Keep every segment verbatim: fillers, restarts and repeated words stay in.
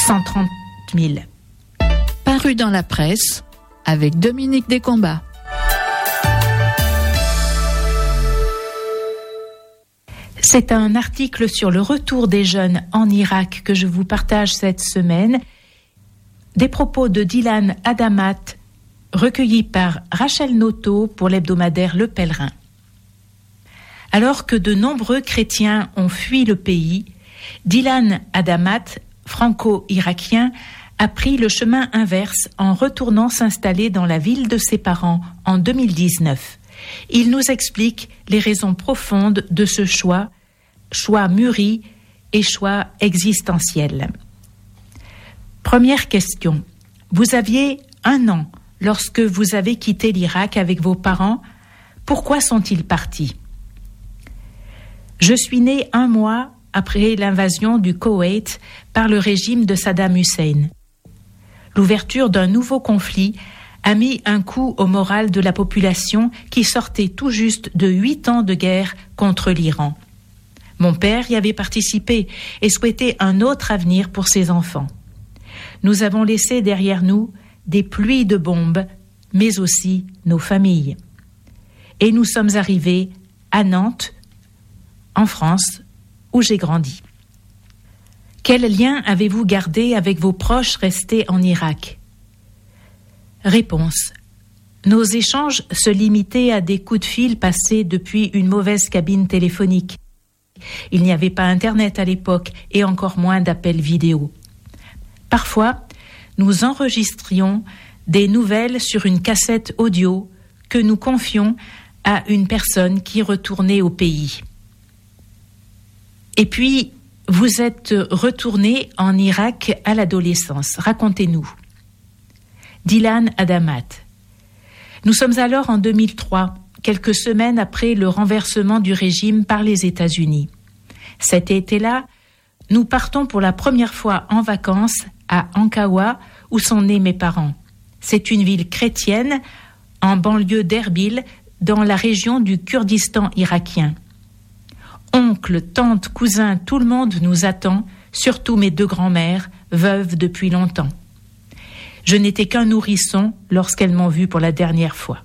cent trente mille. Paru dans la presse avec Dominique Descombats. C'est un article sur le retour des jeunes en Irak que je vous partage cette semaine. Des propos de Dylan Adamat, recueillis par Rachel Noto pour l'hebdomadaire Le Pèlerin. Alors que de nombreux chrétiens ont fui le pays, Dylan Adamat, franco-irakien, a pris le chemin inverse en retournant s'installer dans la ville de ses parents en deux mille dix-neuf. Il nous explique les raisons profondes de ce choix, choix mûri et choix existentiel. Première question. Vous aviez un an lorsque vous avez quitté l'Irak avec vos parents. Pourquoi sont-ils partis ? Je suis né un mois après l'invasion du Koweït par le régime de Saddam Hussein. L'ouverture d'un nouveau conflit a mis un coup au moral de la population qui sortait tout juste de huit ans de guerre contre l'Iran. Mon père y avait participé et souhaitait un autre avenir pour ses enfants. Nous avons laissé derrière nous des pluies de bombes, mais aussi nos familles. Et nous sommes arrivés à Nantes, en France, où j'ai grandi. Quel lien avez-vous gardé avec vos proches restés en Irak ? Réponse. Nos échanges se limitaient à des coups de fil passés depuis une mauvaise cabine téléphonique. Il n'y avait pas Internet à l'époque et encore moins d'appels vidéo. Parfois, nous enregistrions des nouvelles sur une cassette audio que nous confions à une personne qui retournait au pays. Et puis, vous êtes retourné en Irak à l'adolescence. Racontez-nous. Dylan Adamat. Nous sommes alors en deux mille trois, quelques semaines après le renversement du régime par les États-Unis. Cet été-là, nous partons pour la première fois en vacances à Ankawa, où sont nés mes parents. C'est une ville chrétienne en banlieue d'Erbil, dans la région du Kurdistan irakien. Oncles, tantes, cousins, tout le monde nous attend, surtout mes deux grands-mères, veuves depuis longtemps. Je n'étais qu'un nourrisson lorsqu'elles m'ont vu pour la dernière fois.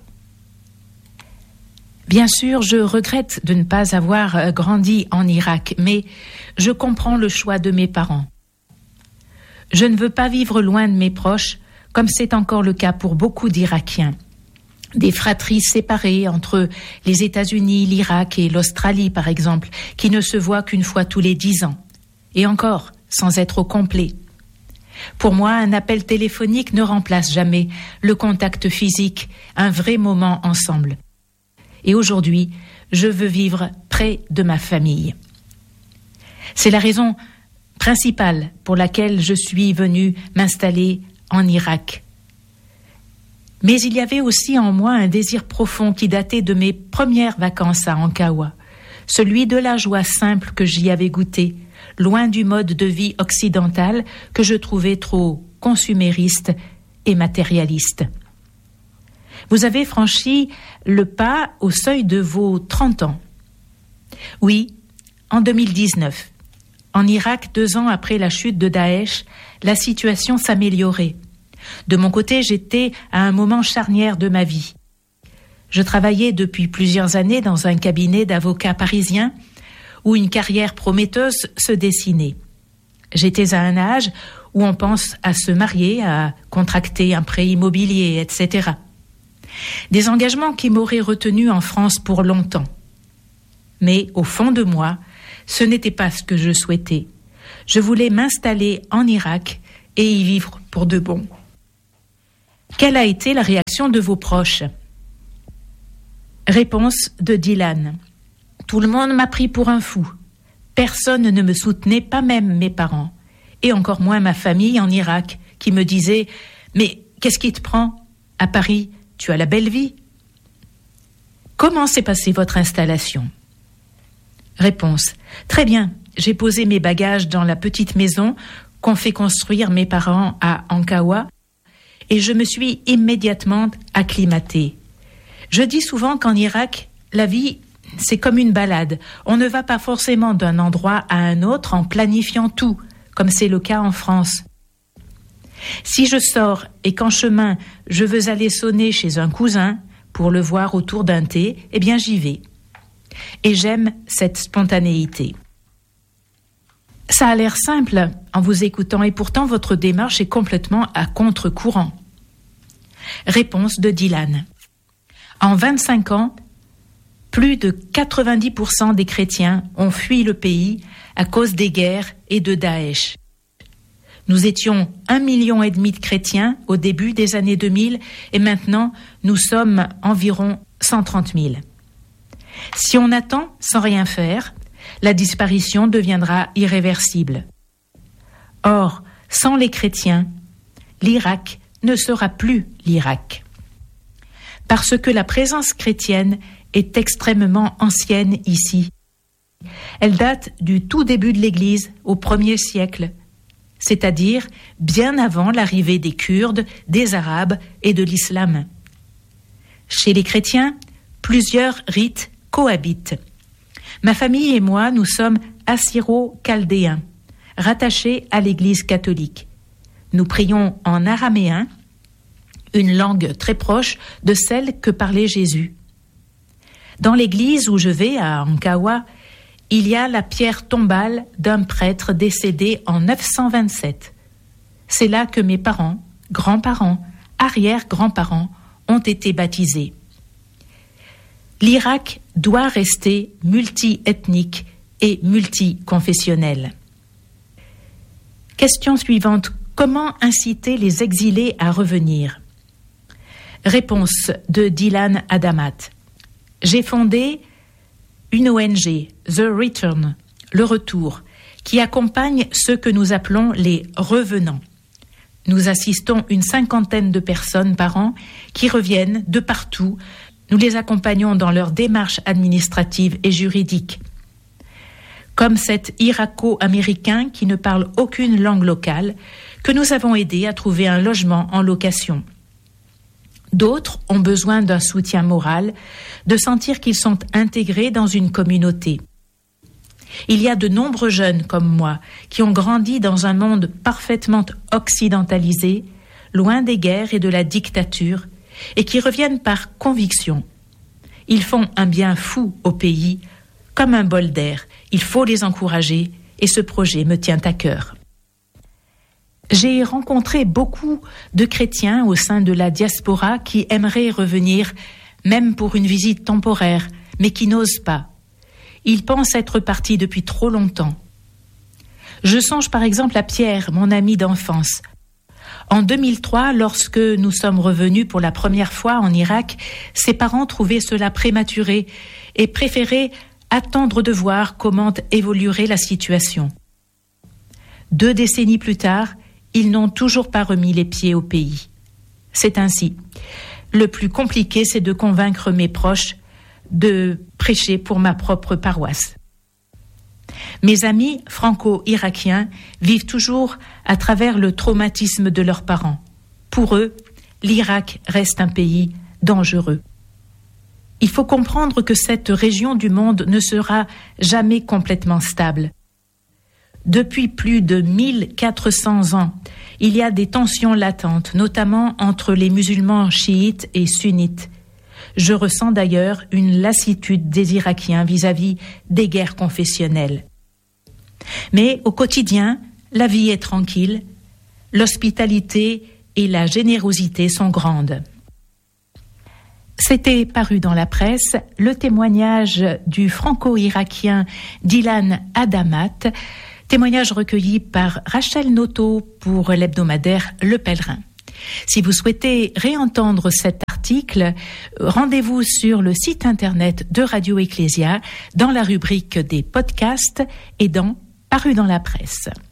Bien sûr, je regrette de ne pas avoir grandi en Irak, mais je comprends le choix de mes parents. Je ne veux pas vivre loin de mes proches, comme c'est encore le cas pour beaucoup d'Irakiens. Des fratries séparées entre les États-Unis, l'Irak et l'Australie, par exemple, qui ne se voient qu'une fois tous les dix ans. Et encore, sans être au complet. Pour moi, un appel téléphonique ne remplace jamais le contact physique, un vrai moment ensemble. Et aujourd'hui, je veux vivre près de ma famille. C'est la raison principale pour laquelle je suis venue m'installer en Irak. Mais il y avait aussi en moi un désir profond qui datait de mes premières vacances à Ankawa, celui de la joie simple que j'y avais goûtée, loin du mode de vie occidental que je trouvais trop consumériste et matérialiste. Vous avez franchi le pas au seuil de vos trente ans. Oui, en deux mille dix-neuf. En Irak, deux ans après la chute de Daesh, la situation s'améliorait. De mon côté, j'étais à un moment charnière de ma vie. Je travaillais depuis plusieurs années dans un cabinet d'avocats parisiens où une carrière prometteuse se dessinait. J'étais à un âge où on pense à se marier, à contracter un prêt immobilier, et cetera. Des engagements qui m'auraient retenu en France pour longtemps. Mais au fond de moi, ce n'était pas ce que je souhaitais. Je voulais m'installer en Irak et y vivre pour de bon. Quelle a été la réaction de vos proches ? Réponse de Dylan. Tout le monde m'a pris pour un fou. Personne ne me soutenait, pas même mes parents. Et encore moins ma famille en Irak, qui me disait « Mais qu'est-ce qui te prend ? À Paris, tu as la belle vie ?» Comment s'est passée votre installation ? Réponse. Très bien, j'ai posé mes bagages dans la petite maison qu'ont fait construire mes parents à Ankawa et je me suis immédiatement acclimatée. Je dis souvent qu'en Irak, la vie, c'est comme une balade. On ne va pas forcément d'un endroit à un autre en planifiant tout, comme c'est le cas en France. Si je sors et qu'en chemin, je veux aller sonner chez un cousin pour le voir autour d'un thé, eh bien j'y vais. Et j'aime cette spontanéité. Ça a l'air simple en vous écoutant et pourtant votre démarche est complètement à contre-courant. Réponse de Dylan. En vingt-cinq ans, plus de quatre-vingt-dix pour cent des chrétiens ont fui le pays à cause des guerres et de Daesh. Nous étions un million et demi de chrétiens au début des années deux mille et maintenant nous sommes environ cent trente mille. Si on attend sans rien faire, la disparition deviendra irréversible. Or, sans les chrétiens, l'Irak ne sera plus l'Irak. Parce que la présence chrétienne est extrêmement ancienne ici. Elle date du tout début de l'Église au premier siècle, c'est-à-dire bien avant l'arrivée des Kurdes, des Arabes et de l'islam. Chez les chrétiens, plusieurs rites cohabitent. Ma famille et moi, nous sommes assyro-chaldéens, rattachés à l'Église catholique. Nous prions en araméen, une langue très proche de celle que parlait Jésus. Dans l'église où je vais, à Ankawa, il y a la pierre tombale d'un prêtre décédé en neuf cent vingt-sept. C'est là que mes parents, grands-parents, arrière-grands-parents ont été baptisés. L'Irak doit rester multi-ethnique et multi-confessionnel. Question suivante. Comment inciter les exilés à revenir ? Réponse de Dylan Adamat. J'ai fondé une O N G, The Return, le retour, qui accompagne ceux que nous appelons les revenants. Nous assistons une cinquantaine de personnes par an qui reviennent de partout. Nous les accompagnons dans leur démarche administrative et juridique. Comme cet Irako-américain qui ne parle aucune langue locale, que nous avons aidé à trouver un logement en location. D'autres ont besoin d'un soutien moral, de sentir qu'ils sont intégrés dans une communauté. Il y a de nombreux jeunes comme moi qui ont grandi dans un monde parfaitement occidentalisé, loin des guerres et de la dictature, et qui reviennent par conviction. Ils font un bien fou au pays, comme un bol d'air. Il faut les encourager et ce projet me tient à cœur. J'ai rencontré beaucoup de chrétiens au sein de la diaspora qui aimeraient revenir, même pour une visite temporaire, mais qui n'osent pas. Ils pensent être partis depuis trop longtemps. Je songe par exemple à Pierre, mon ami d'enfance. En deux mille trois, lorsque nous sommes revenus pour la première fois en Irak, ses parents trouvaient cela prématuré et préféraient attendre de voir comment évoluerait la situation. Deux décennies plus tard, ils n'ont toujours pas remis les pieds au pays. C'est ainsi. Le plus compliqué, c'est de convaincre mes proches de prêcher pour ma propre paroisse. Mes amis franco-irakiens vivent toujours à travers le traumatisme de leurs parents. Pour eux, l'Irak reste un pays dangereux. Il faut comprendre que cette région du monde ne sera jamais complètement stable. Depuis plus de mille quatre cents ans, il y a des tensions latentes, notamment entre les musulmans chiites et sunnites. Je ressens d'ailleurs une lassitude des Irakiens vis-à-vis des guerres confessionnelles. Mais au quotidien, la vie est tranquille, l'hospitalité et la générosité sont grandes. C'était paru dans la presse le témoignage du franco-irakien Dylan Adamat, témoignage recueilli par Rachel Noto pour l'hebdomadaire Le Pèlerin. Si vous souhaitez réentendre cet article, rendez-vous sur le site internet de Radio Ecclésia dans la rubrique des podcasts et dans Paru dans la presse.